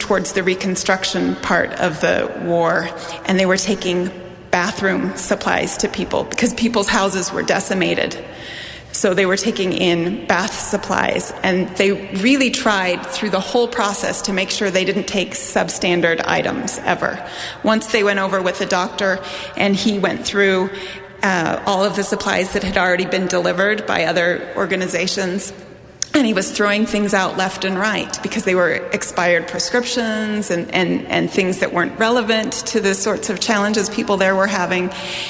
towards the Reconstruction part of the war, and they were taking bathroom supplies to people because people's houses were decimated. So they were taking in bath supplies, and they really tried through the whole process to make sure they didn't take substandard items ever. Once they went over with the doctor, and he went through all of the supplies that had already been delivered by other organizations, and he was throwing things out left and right because they were expired prescriptions and things that weren't relevant to the sorts of challenges people there were having.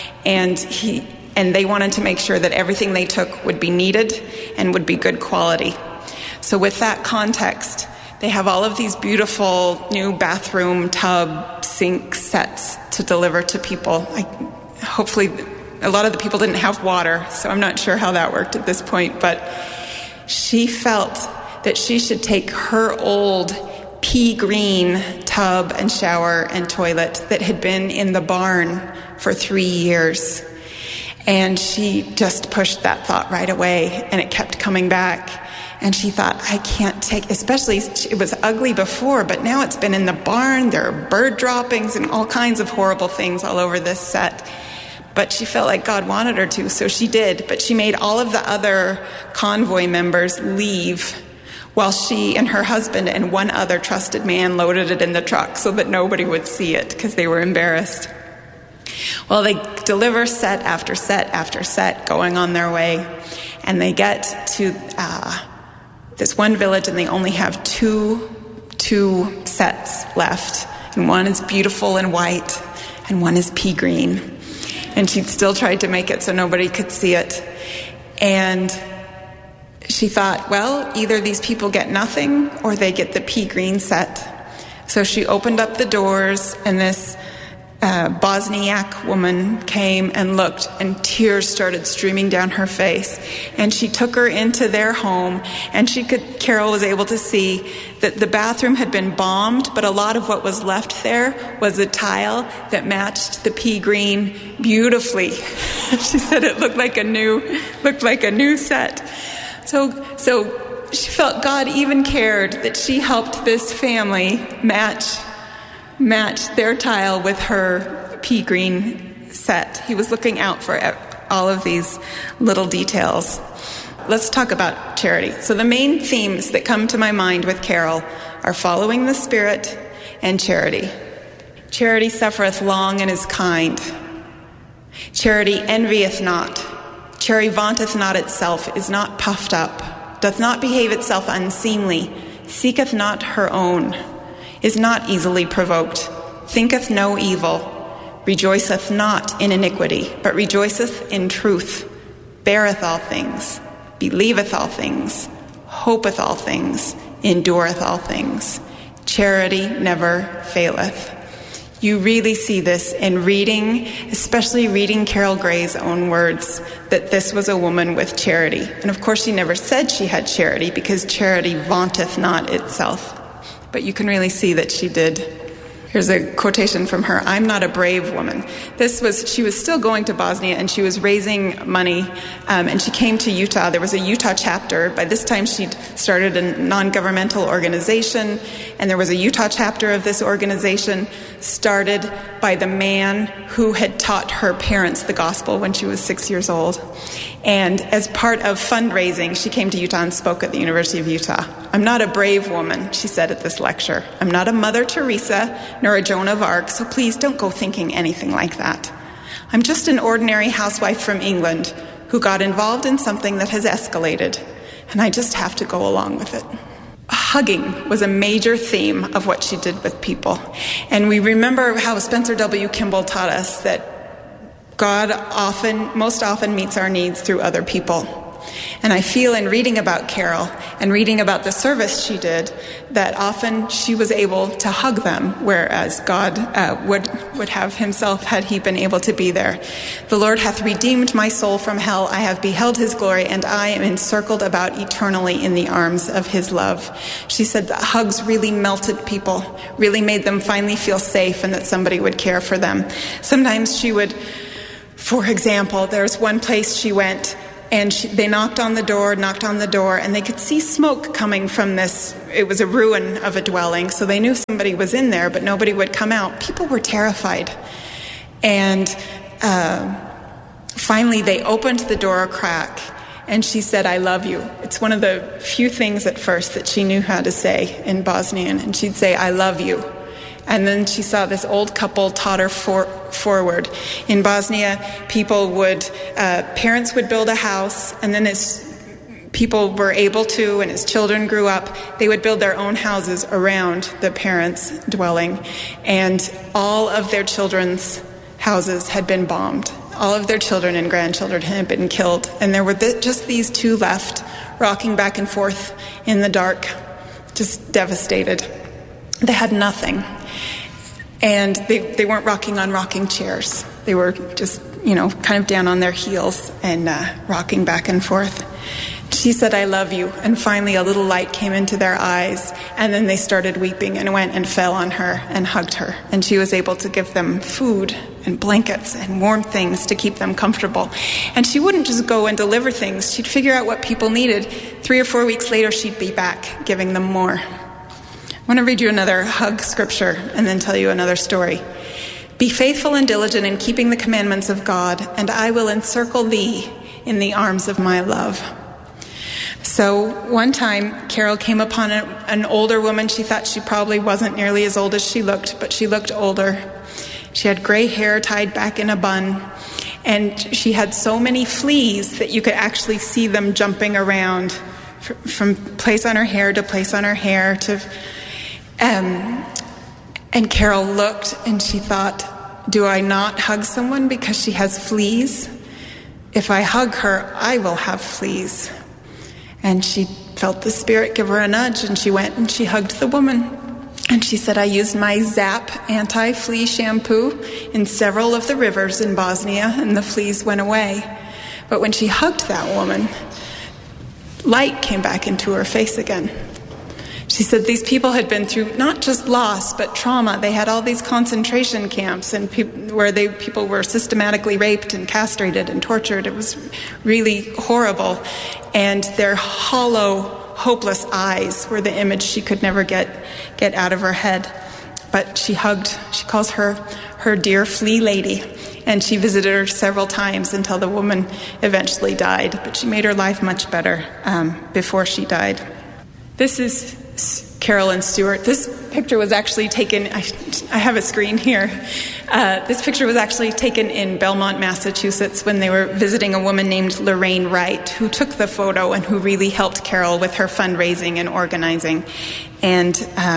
And they wanted to make sure that everything they took would be needed and would be good quality. So with that context, they have all of these beautiful new bathroom, tub, sink sets to deliver to people. Hopefully, a lot of the people didn't have water, so I'm not sure how that worked at this point, but she felt that she should take her old pea green tub and shower and toilet that had been in the barn for 3 years. And she just pushed that thought right away, and it kept coming back. And she thought, I can't take, especially it was ugly before, but now it's been in the barn. There are bird droppings and all kinds of horrible things all over this set. But she felt like God wanted her to, so she did. But she made all of the other convoy members leave while she and her husband and one other trusted man loaded it in the truck so that nobody would see it because they were embarrassed. Well, they deliver set after set after set going on their way, and they get to this one village, and they only have two sets left, and one is beautiful and white, and one is pea green. And she'd still tried to make it so nobody could see it. And she thought, well, either these people get nothing or they get the pea green set. So she opened up the doors, and this Bosniak woman came and looked, and tears started streaming down her face. And she took her into their home, and Carol was able to see that the bathroom had been bombed, but a lot of what was left there was a tile that matched the pea green beautifully. She said it looked like a new set. So she felt God even cared that she helped this family match their tile with her pea green set. He was looking out for all of these little details. Let's talk about charity. So the main themes that come to my mind with Carol are following the Spirit and charity. Charity suffereth long and is kind. Charity envieth not. Charity vaunteth not itself, is not puffed up, doth not behave itself unseemly, seeketh not her own, is not easily provoked, thinketh no evil, rejoiceth not in iniquity, but rejoiceth in truth, beareth all things, believeth all things, hopeth all things, endureth all things. Charity never faileth. You really see this in reading, especially reading Carol Gray's own words, that this was a woman with charity. And of course, she never said she had charity, because charity vaunteth not itself. But you can really see that she did. Here's a quotation from her. I'm not a brave woman. She was still going to Bosnia, and she was raising money, and she came to Utah. There was a Utah chapter. By this time, she'd started a non-governmental organization, and there was a Utah chapter of this organization started by the man who had taught her parents the gospel when she was 6 years old. And as part of fundraising, she came to Utah and spoke at the University of Utah. I'm not a brave woman, she said at this lecture. I'm not a Mother Teresa nor a Joan of Arc, so please don't go thinking anything like that. I'm just an ordinary housewife from England who got involved in something that has escalated, and I just have to go along with it. Hugging was a major theme of what she did with people. And we remember how Spencer W. Kimball taught us that God most often meets our needs through other people. And I feel in reading about Carol and reading about the service she did that often she was able to hug them, whereas God would have himself had he been able to be there. The Lord hath redeemed my soul from hell. I have beheld his glory, and I am encircled about eternally in the arms of his love. She said that hugs really melted people, really made them finally feel safe and that somebody would care for them. Sometimes she would, for example, there's one place she went And they knocked on the door, and they could see smoke coming from this. It was a ruin of a dwelling, so they knew somebody was in there, but nobody would come out. People were terrified. And finally, they opened the door a crack, and she said, "I love you." It's one of the few things at first that she knew how to say in Bosnian, and she'd say, "I love you." And then she saw this old couple totter forward. In Bosnia, parents would build a house, and then as people were able to, and as children grew up, they would build their own houses around the parents' dwelling. And all of their children's houses had been bombed. All of their children and grandchildren had been killed. And there were just these two left, rocking back and forth in the dark, just devastated. They had nothing. And they weren't rocking on rocking chairs. They were just, kind of down on their heels and rocking back and forth. She said, "I love you." And finally a little light came into their eyes, and then they started weeping and went and fell on her and hugged her. And she was able to give them food and blankets and warm things to keep them comfortable. And she wouldn't just go and deliver things. She'd figure out what people needed. 3 or 4 weeks later, she'd be back giving them more. I want to read you another hug scripture and then tell you another story. "Be faithful and diligent in keeping the commandments of God, and I will encircle thee in the arms of my love." So one time, Carol came upon an older woman. She thought she probably wasn't nearly as old as she looked, but she looked older. She had gray hair tied back in a bun, and she had so many fleas that you could actually see them jumping around from place on her hair to place on her hair to... And Carol looked and she thought, "Do I not hug someone because she has fleas? If I hug her, I will have fleas." And she felt the Spirit give her a nudge, and she went and she hugged the woman. And she said, "I used my Zap anti-flea shampoo in several of the rivers in Bosnia, and the fleas went away." But when she hugged that woman, light came back into her face again. She said these people had been through not just loss, but trauma. They had all these concentration camps and where people were systematically raped and castrated and tortured. It was really horrible. And their hollow, hopeless eyes were the image she could never get out of her head. But she calls her dear flea lady. And she visited her several times until the woman eventually died. But she made her life much better before she died. This is Carol and Stuart. This picture was actually taken, I have a screen here. This picture was actually taken in Belmont, Massachusetts, when they were visiting a woman named Lorraine Wright, who took the photo and who really helped Carol with her fundraising and organizing. And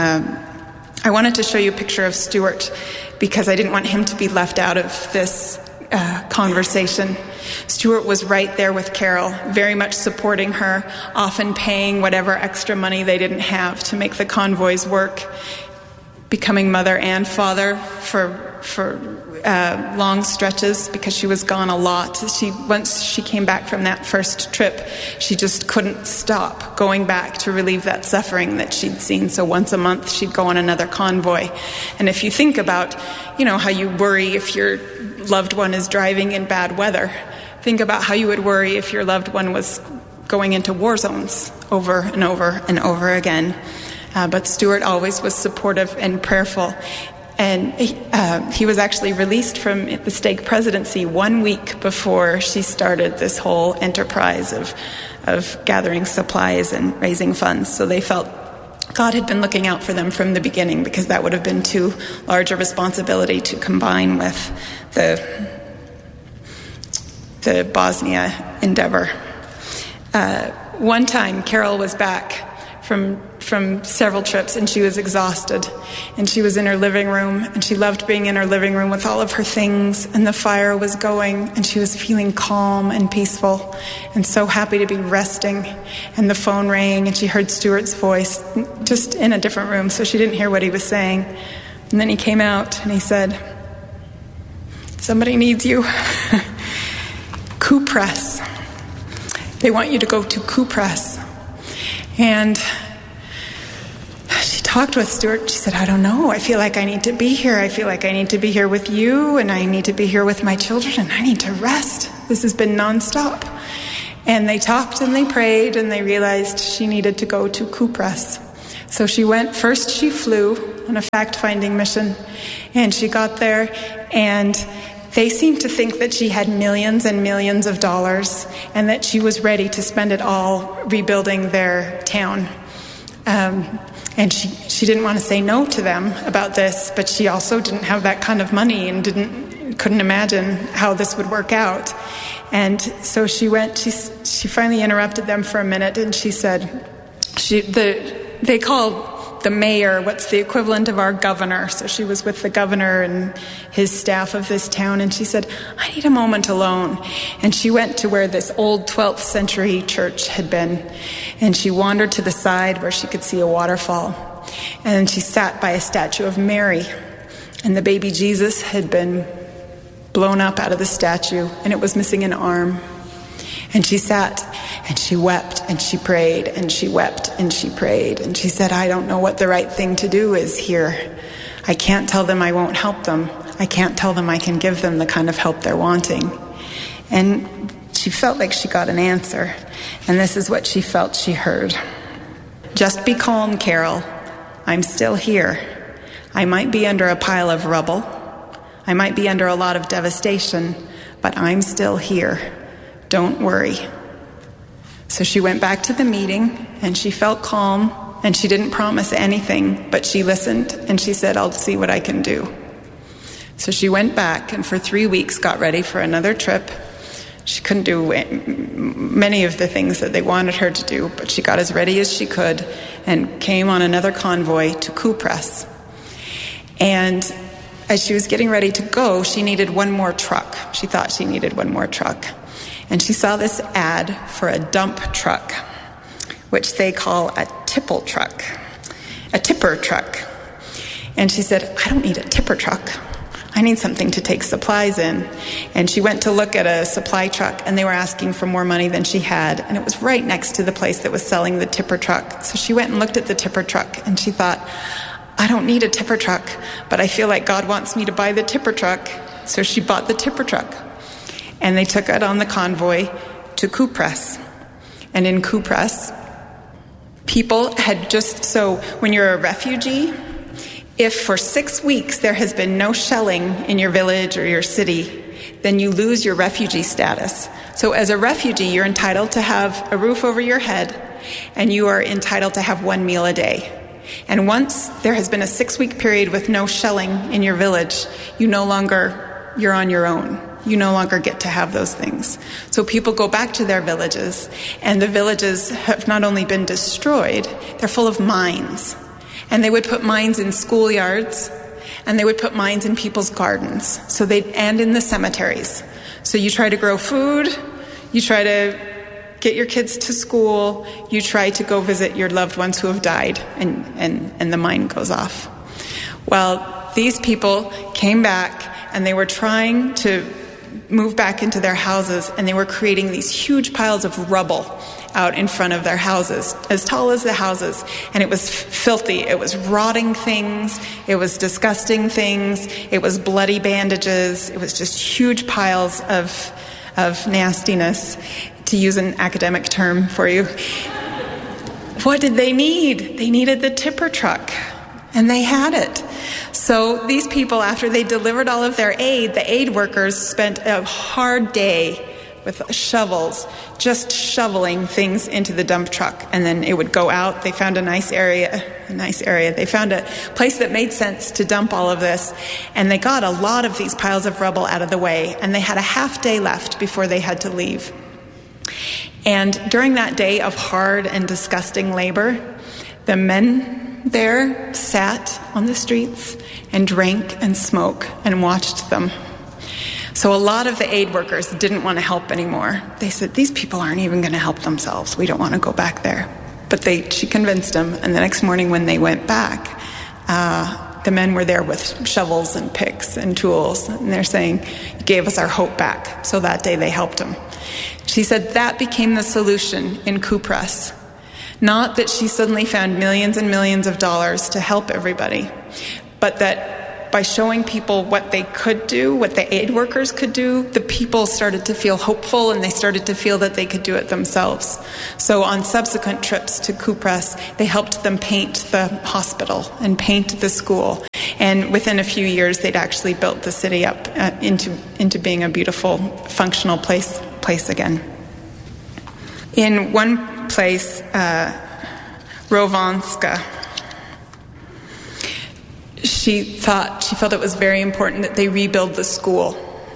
I wanted to show you a picture of Stuart because I didn't want him to be left out of this conversation. Stuart was right there with Carol, very much supporting her, often paying whatever extra money they didn't have to make the convoys work, becoming mother and father for long stretches because she was gone a lot. Once she came back from that first trip, she just couldn't stop going back to relieve that suffering that she'd seen. So once a month, she'd go on another convoy. And if you think about, how you worry if your loved one is driving in bad weather, think about how you would worry if your loved one was going into war zones over and over and over again. But Stuart always was supportive and prayerful. And he was actually released from the stake presidency 1 week before she started this whole enterprise of gathering supplies and raising funds. So they felt God had been looking out for them from the beginning, because that would have been too large a responsibility to combine with the Bosnia endeavor. One time, Carol was back from several trips, and she was exhausted, and she was in her living room, and she loved being in her living room with all of her things, and the fire was going, and she was feeling calm and peaceful and so happy to be resting. And the phone rang, and she heard Stuart's voice just in a different room, so she didn't hear what he was saying. And then he came out and he said, "Somebody needs you." Kupres. They want you to go to Kupres. And she talked with Stuart. She said, "I don't know. I feel like I need to be here. I feel like I need to be here with you, and I need to be here with my children, and I need to rest. This has been nonstop." And they talked and they prayed, and they realized she needed to go to Kupras. So she went. First she flew on a fact-finding mission, and she got there, and they seemed to think that she had millions and millions of dollars and that she was ready to spend it all rebuilding their town. And she didn't want to say no to them about this, but she also didn't have that kind of money and couldn't imagine how this would work out. And so she went. She finally interrupted them for a minute, and she said, they call the mayor what's the equivalent of our governor. So she was with the governor and his staff of this town, and she said, I need a moment alone. And she went to where this old 12th century church had been, and she wandered to the side where she could see a waterfall. And she sat by a statue of Mary, and the baby Jesus had been blown up out of the statue, and it was missing an arm. And she sat and she wept and she prayed and she wept and she prayed. And she said, I don't know what the right thing to do is here. I can't tell them I won't help them. I can't tell them I can give them the kind of help they're wanting. And she felt like she got an answer. And this is what she felt she heard. Just be calm, Carol. I'm still here. I might be under a pile of rubble. I might be under a lot of devastation, but I'm still here. Don't worry. So she went back to the meeting, and she felt calm, and she didn't promise anything, but she listened, and she said, I'll see what I can do. So she went back, and for 3 weeks got ready for another trip. She couldn't do many of the things that they wanted her to do, but she got as ready as she could and came on another convoy to Kupras. And as she was getting ready to go, she needed one more truck. She thought she needed one more truck. And she saw this ad for a dump truck, which they call a tipple truck, a tipper truck. And she said, I don't need a tipper truck. I need something to take supplies in. And she went to look at a supply truck, and they were asking for more money than she had. And it was right next to the place that was selling the tipper truck. So she went and looked at the tipper truck, and she thought, I don't need a tipper truck, but I feel like God wants me to buy the tipper truck. So she bought the tipper truck. And they took it on the convoy to Kupras. And in Kupras, people had so when you're a refugee, if for 6 weeks there has been no shelling in your village or your city, then you lose your refugee status. So as a refugee, you're entitled to have a roof over your head, and you are entitled to have 1 meal a day. And once there has been a 6-week period with no shelling in your village, you're on your own. You no longer get to have those things. So people go back to their villages, and the villages have not only been destroyed, they're full of mines. And they would put mines in schoolyards, and they would put mines in people's gardens, and in the cemeteries. So you try to grow food, you try to get your kids to school, you try to go visit your loved ones who have died, and the mine goes off. Well, these people came back, and they were trying to move back into their houses, and they were creating these huge piles of rubble out in front of their houses, as tall as the houses, and it was filthy. It was rotting things, it was disgusting things, it was bloody bandages, it was just huge piles of nastiness, to use an academic term for you. What did they need? They needed the tipper truck, and they had it. So these people, after they delivered all of their aid, the aid workers spent a hard day with shovels, just shoveling things into the dump truck, and then it would go out. They found a nice area. They found a place that made sense to dump all of this, and they got a lot of these piles of rubble out of the way, and they had a half day left before they had to leave. And during that day of hard and disgusting labor, the men there sat on the streets and drank and smoked and watched them. So a lot of the aid workers didn't want to help anymore. They said, these people aren't even going to help themselves. We don't want to go back there. But she convinced them, and the next morning when they went back, the men were there with shovels and picks and tools, and they're saying, you gave us our hope back. So that day they helped them. She said that became the solution in Kupras. Not that she suddenly found millions and millions of dollars to help everybody, but that by showing people what they could do, what the aid workers could do, the people started to feel hopeful and they started to feel that they could do it themselves. So on subsequent trips to Kupras, they helped them paint the hospital and paint the school. And within a few years, they'd actually built the city up into being a beautiful, functional place again. In one place, Rovanska, she felt it was very important that they rebuild the school.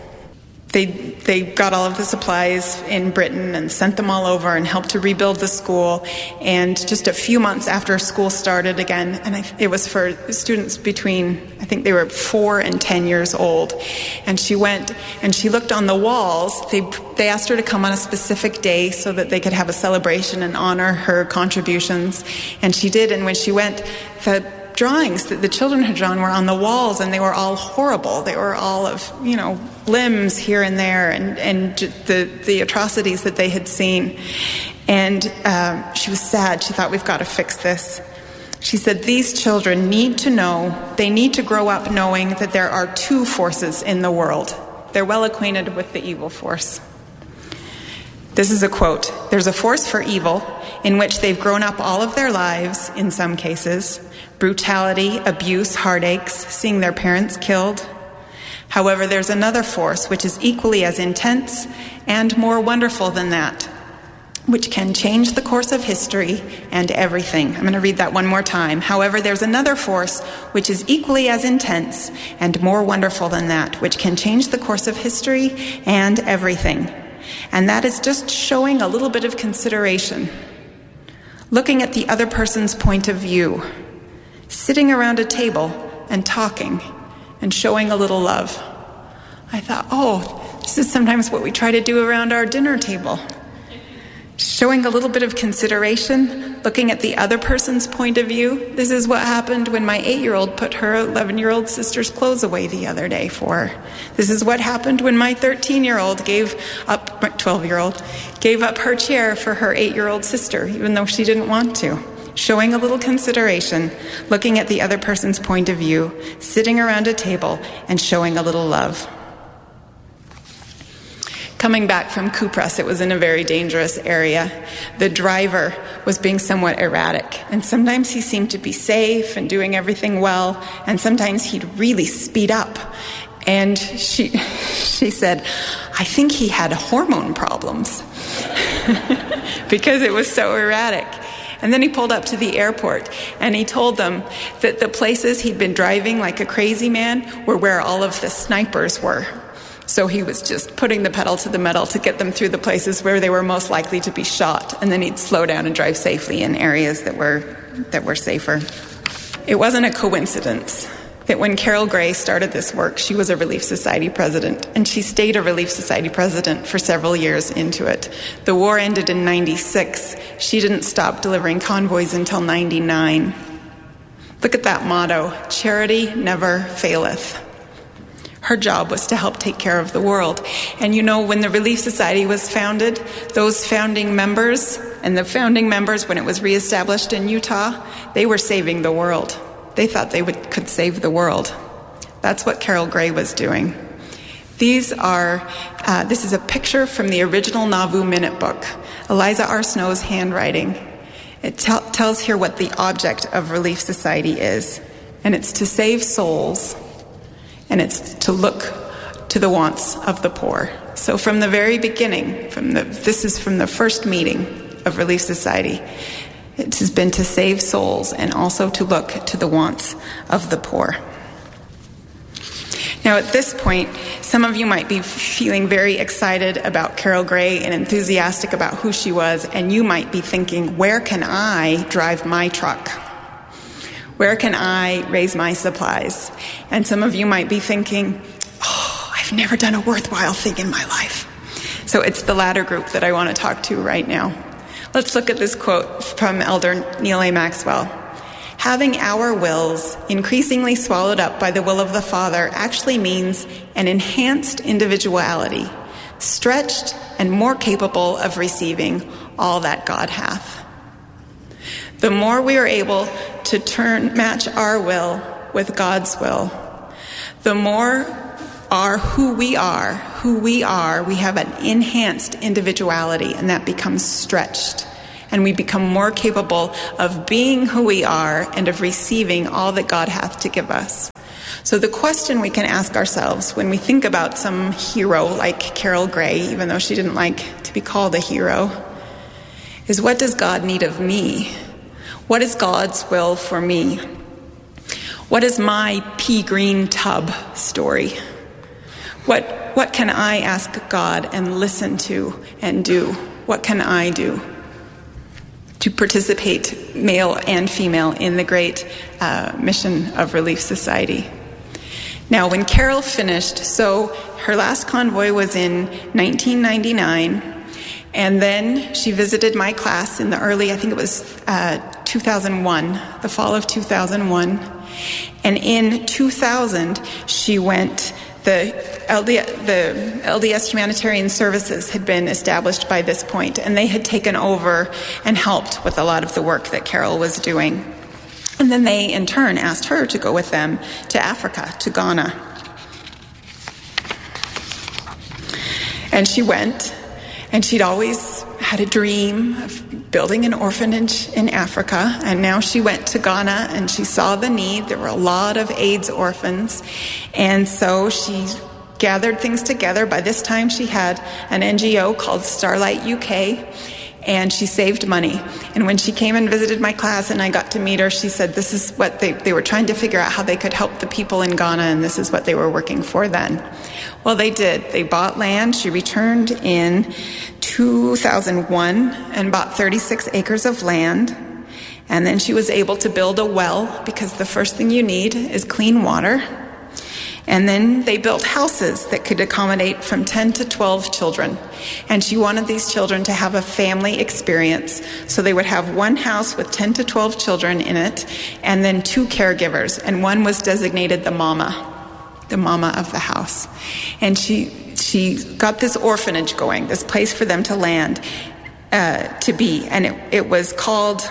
They got all of the supplies in Britain and sent them all over and helped to rebuild the school. And just a few months after school started again, and it was for students between, I think they were 4 and 10 years old. And she went and she looked on the walls. They asked her to come on a specific day so that they could have a celebration and honor her contributions. And she did. And when she went, the drawings that the children had drawn were on the walls, and they were all horrible. They were all of, limbs here and there, and the atrocities that they had seen. And she was sad. She thought, we've got to fix this. She said, these children need to know, they need to grow up knowing that there are 2 forces in the world. They're well acquainted with the evil force. This is a quote. There's a force for evil in which they've grown up all of their lives, in some cases, brutality, abuse, heartaches, seeing their parents killed. However, there's another force which is equally as intense and more wonderful than that, which can change the course of history and everything. I'm going to read that one more time. However, there's another force which is equally as intense and more wonderful than that, which can change the course of history and everything. And that is just showing a little bit of consideration, looking at the other person's point of view, sitting around a table and talking and showing a little love. I thought, this is sometimes what we try to do around our dinner table. Showing a little bit of consideration, looking at the other person's point of view. This is what happened when my 8-year-old put her 11-year-old sister's clothes away the other day for her. This is what happened when my 13-year-old gave up her chair for her 8-year-old sister, even though she didn't want to. Showing a little consideration, looking at the other person's point of view, sitting around a table, and showing a little love. Coming back from Kupras, it was in a very dangerous area. The driver was being somewhat erratic, and sometimes he seemed to be safe and doing everything well, and sometimes he'd really speed up. And she said, I think he had hormone problems because it was so erratic. And then he pulled up to the airport, and he told them that the places he'd been driving like a crazy man were where all of the snipers were. So he was just putting the pedal to the metal to get them through the places where they were most likely to be shot, and then he'd slow down and drive safely in areas that were safer. It wasn't a coincidence that when Carol Gray started this work, she was a Relief Society president, and she stayed a Relief Society president for several years into it. The war ended in 96. She didn't stop delivering convoys until 99. Look at that motto, charity never faileth. Her job was to help take care of the world. And when the Relief Society was founded, those founding members, when it was reestablished in Utah, they were saving the world. They thought they could save the world. That's what Carol Gray was doing. This is a picture from the original Nauvoo Minute Book, Eliza R. Snow's handwriting. It tells here what the object of Relief Society is, and it's to save souls, and it's to look to the wants of the poor. So from the very beginning, this is from the first meeting of Relief Society, it has been to save souls and also to look to the wants of the poor. Now, at this point, some of you might be feeling very excited about Carol Gray and enthusiastic about who she was, and you might be thinking, where can I drive my truck? Where can I raise my supplies? And some of you might be thinking, I've never done a worthwhile thing in my life. So it's the latter group that I want to talk to right now. Let's look at this quote from Elder Neal A. Maxwell. Having our wills increasingly swallowed up by the will of the Father actually means an enhanced individuality, stretched and more capable of receiving all that God hath. The more we are able to match our will with God's will, the more who we are, we have an enhanced individuality, and that becomes stretched. And we become more capable of being who we are and of receiving all that God hath to give us. So the question we can ask ourselves when we think about some hero like Carol Gray, even though she didn't like to be called a hero, is what does God need of me? What is God's will for me? What is my pea green tub story? What can I ask God and listen to and do? What can I do to participate, male and female, in the great mission of Relief Society? Now, when Carol finished, so her last convoy was in 1999, and then she visited my class in the early, I think it was 2001, the fall of 2001. And in 2000, she went, the LDS Humanitarian Services had been established by this point, and they had taken over and helped with a lot of the work that Carol was doing. And then they, in turn, asked her to go with them to Africa, to Ghana. And she went, and she'd always had a dream of building an orphanage in Africa. And now she went to Ghana, and she saw the need. There were a lot of AIDS orphans. And so she gathered things together. By this time, she had an NGO called Starlight UK, and she saved money. And when she came and visited my class and I got to meet her, she said this is what they were trying to figure out how they could help the people in Ghana, and this is what they were working for then. Well, they did. They bought land. She returned in 2001 and bought 36 acres of land. And then she was able to build a well, because the first thing you need is clean water. And then they built houses that could accommodate from 10 to 12 children. And she wanted these children to have a family experience. So they would have one house with 10 to 12 children in it, and then 2 caregivers. And one was designated the mama of the house. And she got this orphanage going, this place for them to land, to be. And it was called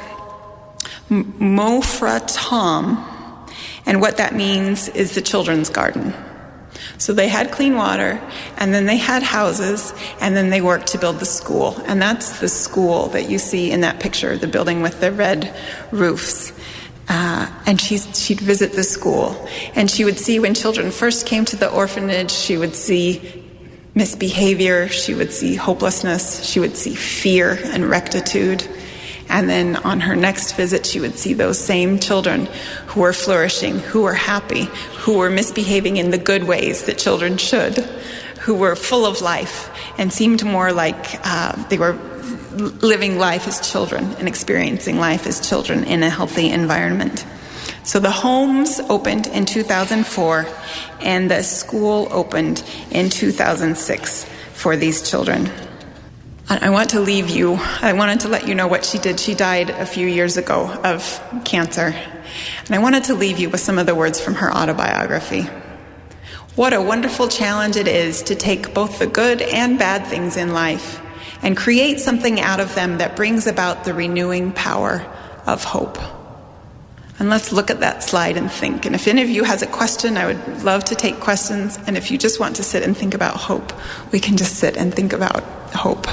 Mofra Tom. And what that means is the children's garden. So they had clean water, and then they had houses, and then they worked to build the school. And that's the school that you see in that picture, the building with the red roofs. And she'd visit the school. And she would see when children first came to the orphanage, she would see misbehavior, she would see hopelessness, she would see fear and rectitude. And then on her next visit, she would see those same children who were flourishing, who were happy, who were misbehaving in the good ways that children should, who were full of life and seemed more like they were living life as children and experiencing life as children in a healthy environment. So the homes opened in 2004, and the school opened in 2006 for these children. I want to leave you. I wanted to let you know what she did. She died a few years ago of cancer. And I wanted to leave you with some of the words from her autobiography. What a wonderful challenge it is to take both the good and bad things in life and create something out of them that brings about the renewing power of hope. And let's look at that slide and think. And if any of you has a question, I would love to take questions. And if you just want to sit and think about hope, we can just sit and think about hope.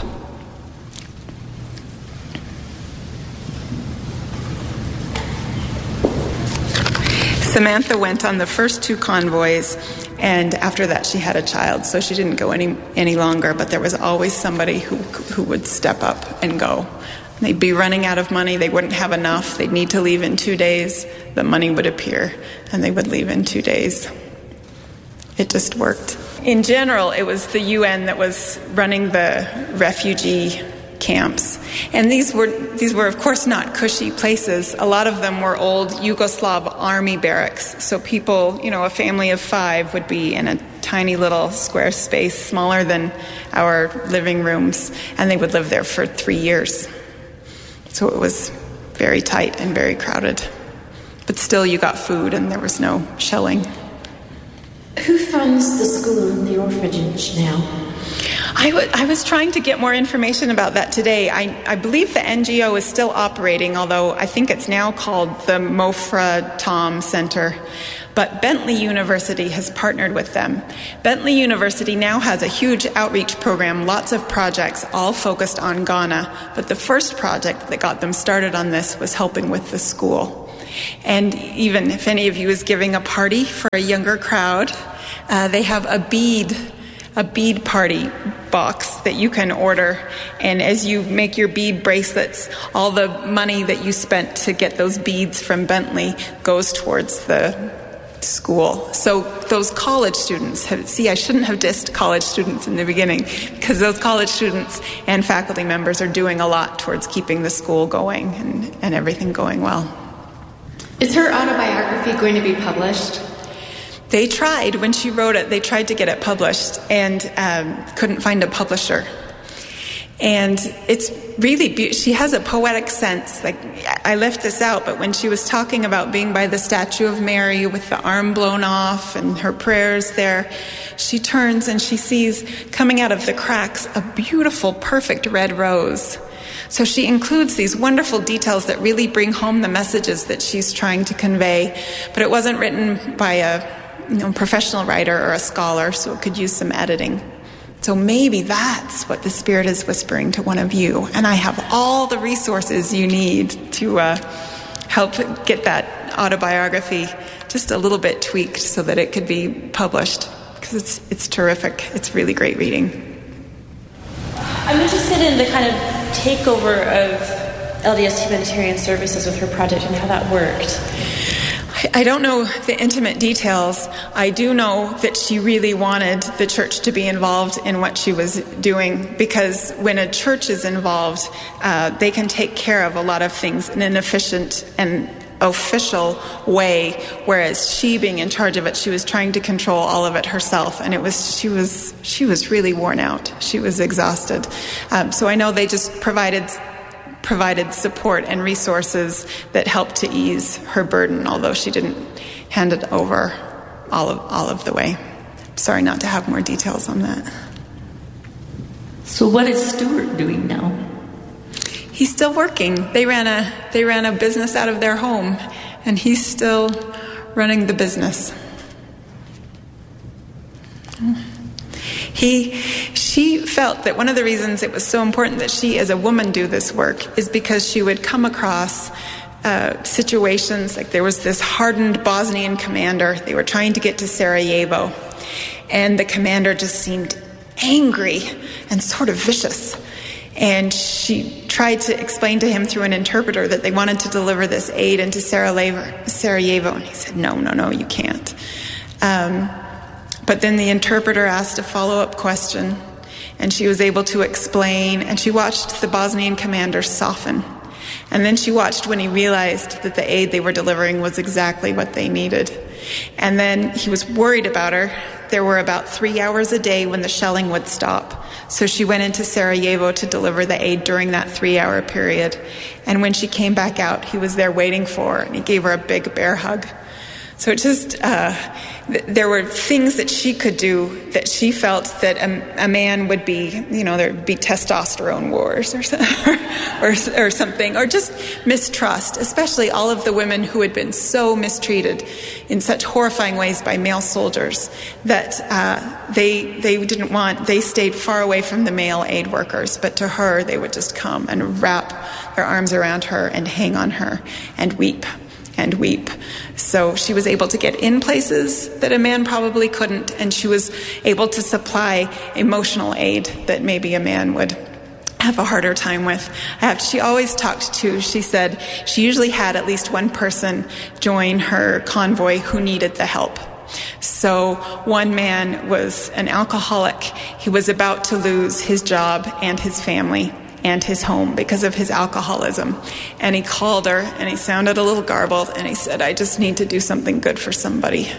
Samantha went on the first 2 convoys, and after that she had a child, so she didn't go any longer, but there was always somebody who would step up and go. They'd be running out of money, they wouldn't have enough, they'd need to leave in 2 days, the money would appear, and they would leave in 2 days. It just worked. In general, it was the UN that was running the refugee camps. And these were of course not cushy places. A lot of them were old Yugoslav army barracks. So people, a family of 5 would be in a tiny little square space, smaller than our living rooms, and they would live there for 3 years. So it was very tight and very crowded. But still you got food and there was no shelling. Who funds the school and the orphanage now? I was trying to get more information about that today. I believe the NGO is still operating, although I think it's now called the Mofra Tom Center. but Bentley University has partnered with them. Bentley University now has a huge outreach program, lots of projects, all focused on Ghana. But the first project that got them started on this was helping with the school. And even if any of you is giving a party for a younger crowd, they have a bead party box that you can order, and as you make your bead bracelets, all the money that you spent to get those beads from Bentley goes towards the school. So those college students I shouldn't have dissed college students in the beginning, because those college students and faculty members are doing a lot towards keeping the school going and everything going well. Is her autobiography going to be published? They tried, when she wrote it, they tried to get it published and couldn't find a publisher. And it's really beautiful. She has a poetic sense. Like, I left this out, but when she was talking about being by the statue of Mary with the arm blown off and her prayers there, she turns and she sees coming out of the cracks a beautiful, perfect red rose. So she includes these wonderful details that really bring home the messages that she's trying to convey. But it wasn't written by a professional writer or a scholar, so it could use some editing. So maybe that's what the Spirit is whispering to one of you. And I have all the resources you need to help get that autobiography just a little bit tweaked so that it could be published, because it's terrific. It's really great reading. I'm interested in the kind of takeover of LDS Humanitarian Services with her project and how that worked. I don't know the intimate details. I do know that she really wanted the church to be involved in what she was doing, because when a church is involved, they can take care of a lot of things in an efficient and official way, whereas she, being in charge of it, she was trying to control all of it herself, and she was really worn out. She was exhausted. So I know they just provided support and resources that helped to ease her burden, although she didn't hand it over all of the way. Sorry not to have more details on that. So what is Stuart doing now? He's still working. They ran a business out of their home, and he's still running the business. She felt that one of the reasons it was so important that she as a woman do this work is because she would come across situations like there was this hardened Bosnian commander. They were trying to get to Sarajevo, and the commander just seemed angry and sort of vicious. And she tried to explain to him through an interpreter that they wanted to deliver this aid into Sarajevo, and he said, no, you can't. But then the interpreter asked a follow-up question, and she was able to explain, and she watched the Bosnian commander soften. And then she watched when he realized that the aid they were delivering was exactly what they needed. And then he was worried about her. There were about 3 hours a day when the shelling would stop. So she went into Sarajevo to deliver the aid during that 3-hour period. And when she came back out, he was there waiting for her, and he gave her a big bear hug. So it just, there were things that she could do that she felt that a man would be, there'd be testosterone wars or something, or just mistrust, especially all of the women who had been so mistreated in such horrifying ways by male soldiers that they stayed far away from the male aid workers, but to her, they would just come and wrap their arms around her and hang on her and weep. So she was able to get in places that a man probably couldn't, and she was able to supply emotional aid that maybe a man would have a harder time with. She always talked to, she said, she usually had at least one person join her convoy who needed the help. So one man was an alcoholic. He was about to lose his job and his family and his home because of his alcoholism. And he called her, and he sounded a little garbled, and he said, I just need to do something good for somebody.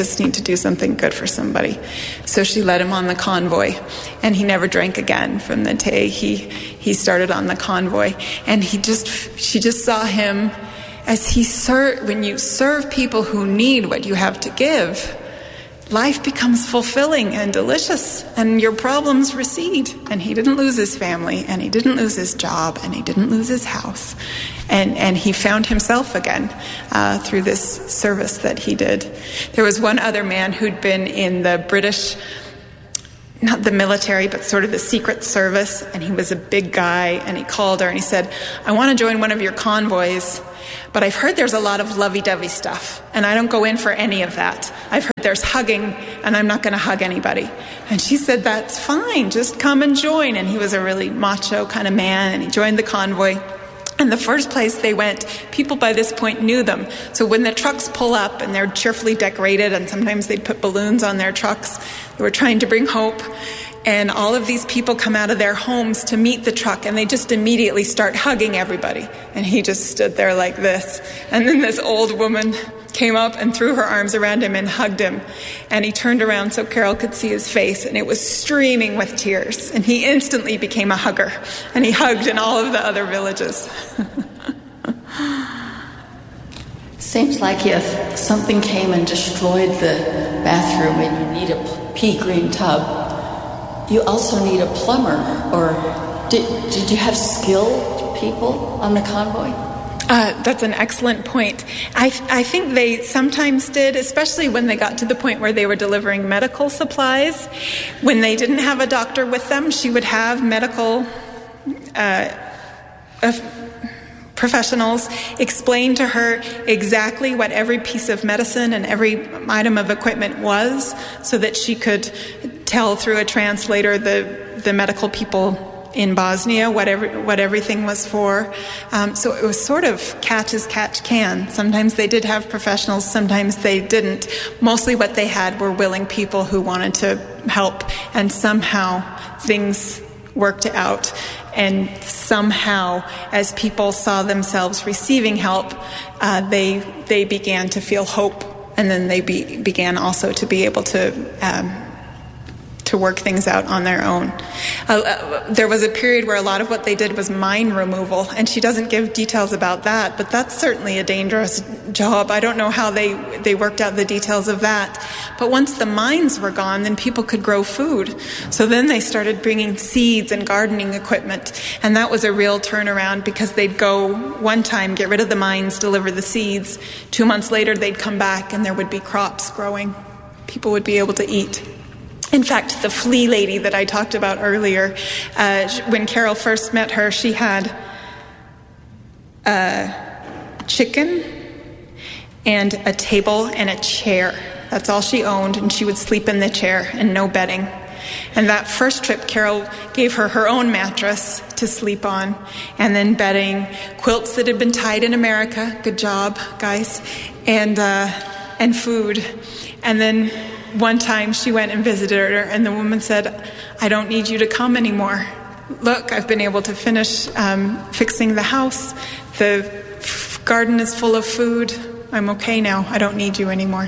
So she led him on the convoy, and he never drank again from the day he started on the convoy. And she just saw him as when you serve people who need what you have to give, life becomes fulfilling and delicious, and your problems recede. And he didn't lose his family, and he didn't lose his job, and he didn't lose his house. And he found himself again through this service that he did. There was one other man who'd been in the British, not the military, but sort of the Secret Service, and he was a big guy, and he called her and he said, I want to join one of your convoys, but I've heard there's a lot of lovey-dovey stuff, and I don't go in for any of that. I've heard there's hugging, and I'm not going to hug anybody. And she said, that's fine, just come and join. And he was a really macho kind of man, and he joined the convoy. And the first place they went, people by this point knew them. So when the trucks pull up and they're cheerfully decorated, and sometimes they'd put balloons on their trucks, they were trying to bring hope. And all of these people come out of their homes to meet the truck, and they just immediately start hugging everybody. And he just stood there like this. And then this old woman came up and threw her arms around him and hugged him. And he turned around so Carol could see his face, and it was streaming with tears. And he instantly became a hugger. And he hugged in all of the other villages. Seems like if something came and destroyed the bathroom and you need a pea green tub, you also need a plumber. Or did you have skilled people on the convoy? That's an excellent point. I think they sometimes did, especially when they got to the point where they were delivering medical supplies. When they didn't have a doctor with them, she would have medical professionals explain to her exactly what every piece of medicine and every item of equipment was, so that she could tell through a translator the medical people in Bosnia what everything was for. So it was sort of catch as catch can. Sometimes they did have professionals, sometimes they didn't. Mostly what they had were willing people who wanted to help, and somehow things worked out. And somehow, as people saw themselves receiving help, they began to feel hope, and then they began also to be able to work things out on their own. There was a period where a lot of what they did was mine removal, and she doesn't give details about that, but that's certainly a dangerous job. I don't know how they worked out the details of that. But once the mines were gone, then people could grow food. So then they started bringing seeds and gardening equipment, and that was a real turnaround, because they'd go one time, get rid of the mines, deliver the seeds. 2 months later, they'd come back, and there would be crops growing. People would be able to eat. In fact, the flea lady that I talked about earlier, when Carol first met her, she had a chicken and a table and a chair. That's all she owned, and she would sleep in the chair and no bedding. And that first trip, Carol gave her her own mattress to sleep on, and then bedding, quilts that had been tied in America. Good job, guys. And food. And then one time she went and visited her, and the woman said, I don't need you to come anymore. Look, I've been able to finish fixing the house. The garden is full of food. I'm okay now. I don't need you anymore.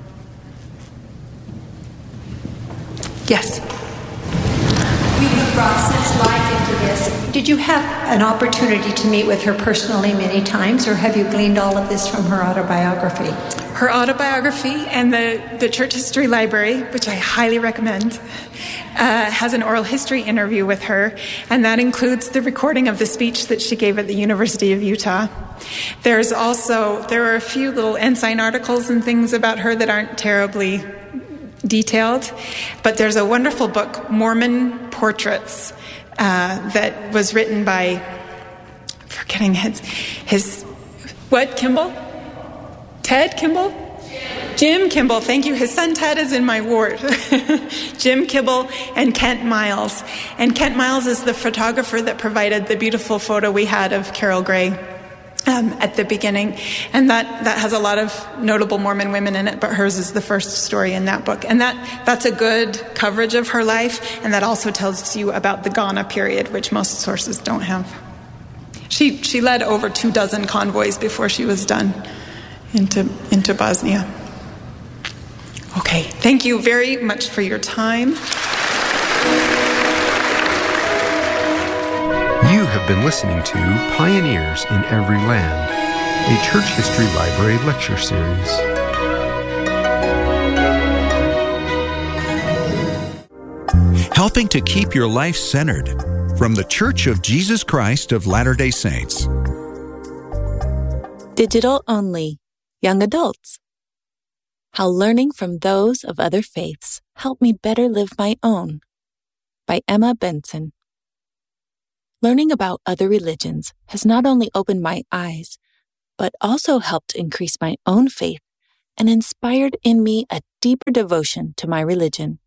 Yes? You have brought such life into this. Did you have an opportunity to meet with her personally many times, or have you gleaned all of this from her autobiography? Her autobiography and the Church History Library, which I highly recommend, has an oral history interview with her, and that includes the recording of the speech that she gave at the University of Utah. There are a few little ensign articles and things about her that aren't terribly detailed, but there's a wonderful book, Mormon Portraits, that was written by, forgetting his what, Kimball? Ted Kimball? Jim Kimball, thank you. His son Ted is in my ward. Jim Kimball and Kent Miles. And Kent Miles is the photographer that provided the beautiful photo we had of Carol Gray at the beginning. And that has a lot of notable Mormon women in it, but hers is the first story in that book. And that's a good coverage of her life, and that also tells you about the Ghana period, which most sources don't have. She led over 24 convoys before she was done into Bosnia. Okay, thank you very much for your time. You have been listening to Pioneers in Every Land, a Church History Library lecture series. helping to keep your life centered. From the Church of Jesus Christ of Latter-day Saints. Digital Only, Young Adults. How Learning from Those of Other Faiths Helped Me Better Live My Own, by Emma Benson. Learning about other religions has not only opened my eyes, but also helped increase my own faith and inspired in me a deeper devotion to my religion.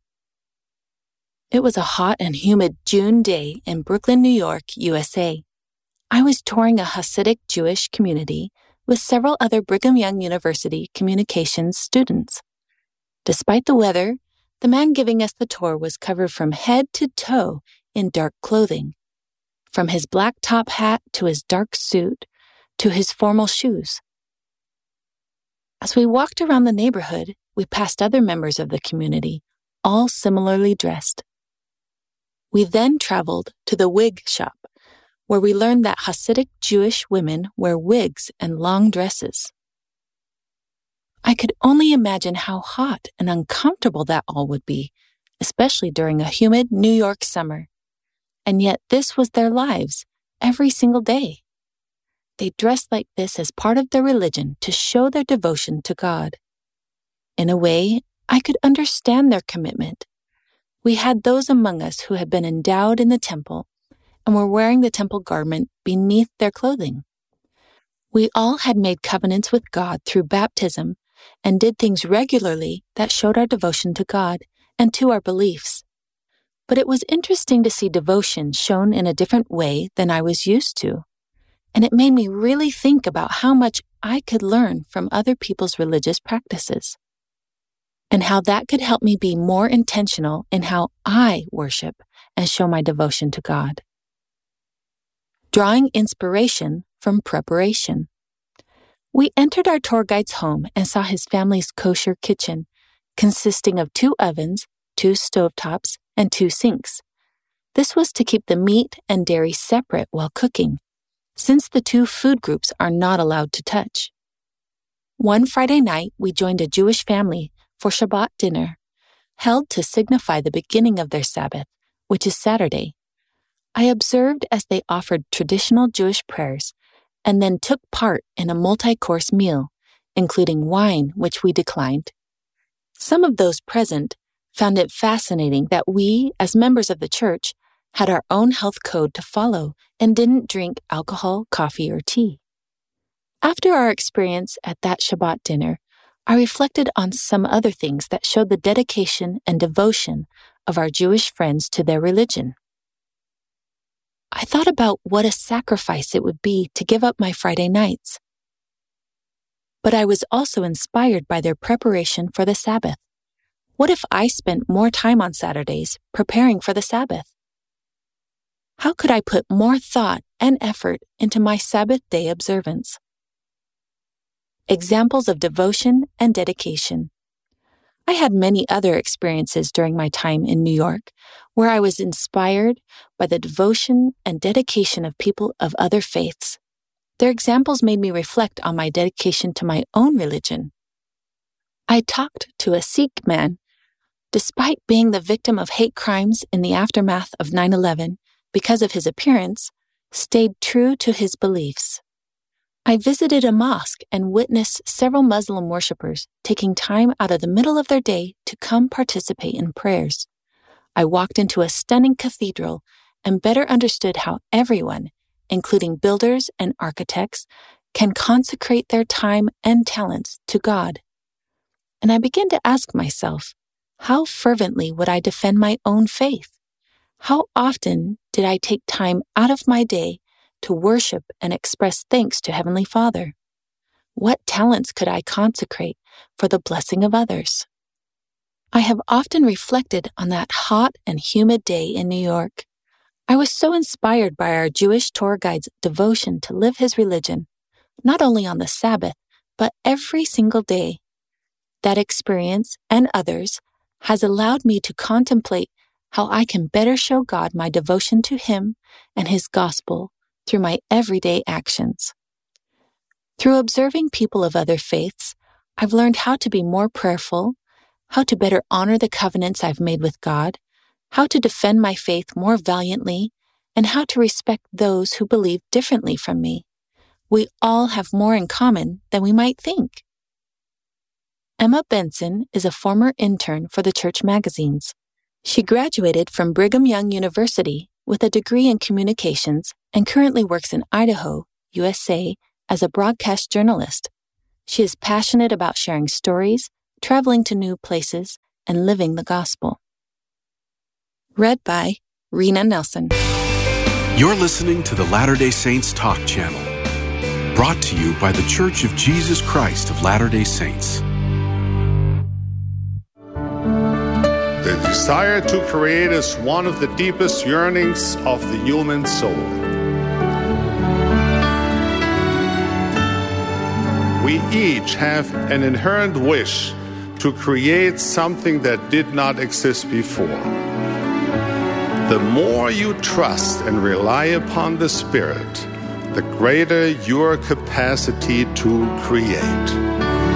It was a hot and humid June day in Brooklyn, New York, USA. I was touring a Hasidic Jewish community with several other Brigham Young University communications students. Despite the weather, the man giving us the tour was covered from head to toe in dark clothing, from his black top hat to his dark suit to his formal shoes. As we walked around the neighborhood, we passed other members of the community, all similarly dressed. We then traveled to the wig shop, where we learned that Hasidic Jewish women wear wigs and long dresses. I could only imagine how hot and uncomfortable that all would be, especially during a humid New York summer. And yet this was their lives every single day. They dressed like this as part of their religion to show their devotion to God. In a way, I could understand their commitment. We had those among us who had been endowed in the temple and were wearing the temple garment beneath their clothing. We all had made covenants with God through baptism and did things regularly that showed our devotion to God and to our beliefs. But it was interesting to see devotion shown in a different way than I was used to, and it made me really think about how much I could learn from other people's religious practices, and how that could help me be more intentional in how I worship and show my devotion to God. Drawing inspiration from preparation. We entered our tour guide's home and saw his family's kosher kitchen, consisting of 2 ovens, 2 stovetops, and 2 sinks. This was to keep the meat and dairy separate while cooking, since the 2 food groups are not allowed to touch. One Friday night, we joined a Jewish family for Shabbat dinner, held to signify the beginning of their Sabbath, which is Saturday. I observed as they offered traditional Jewish prayers and then took part in a multi-course meal, including wine, which we declined. Some of those present found it fascinating that we, as members of the church, had our own health code to follow and didn't drink alcohol, coffee, or tea. After our experience at that Shabbat dinner, I reflected on some other things that showed the dedication and devotion of our Jewish friends to their religion. I thought about what a sacrifice it would be to give up my Friday nights. But I was also inspired by their preparation for the Sabbath. What if I spent more time on Saturdays preparing for the Sabbath? How could I put more thought and effort into my Sabbath day observance? Examples of devotion and dedication. I had many other experiences during my time in New York where I was inspired by the devotion and dedication of people of other faiths. Their examples made me reflect on my dedication to my own religion. I talked to a Sikh man. Despite being the victim of hate crimes in the aftermath of 9/11 because of his appearance, stayed true to his beliefs. I visited a mosque and witnessed several Muslim worshippers taking time out of the middle of their day to come participate in prayers. I walked into a stunning cathedral and better understood how everyone, including builders and architects, can consecrate their time and talents to God. And I began to ask myself, how fervently would I defend my own faith? How often did I take time out of my day to worship and express thanks to Heavenly Father? What talents could I consecrate for the blessing of others? I have often reflected on that hot and humid day in New York. I was so inspired by our Jewish tour guide's devotion to live his religion, not only on the Sabbath, but every single day. That experience and others has allowed me to contemplate how I can better show God my devotion to Him and His gospel through my everyday actions. Through observing people of other faiths, I've learned how to be more prayerful, how to better honor the covenants I've made with God, how to defend my faith more valiantly, and how to respect those who believe differently from me. We all have more in common than we might think. Emma Benson is a former intern for the church magazines. She graduated from Brigham Young University with a degree in communications and currently works in Idaho, USA, as a broadcast journalist. She is passionate about sharing stories, traveling to new places, and living the gospel. Read by Rena Nelson. You're listening to the Latter-day Saints Talk Channel, brought to you by the Church of Jesus Christ of Latter-day Saints. The desire to create is one of the deepest yearnings of the human soul. We each have an inherent wish to create something that did not exist before. The more you trust and rely upon the Spirit, the greater your capacity to create.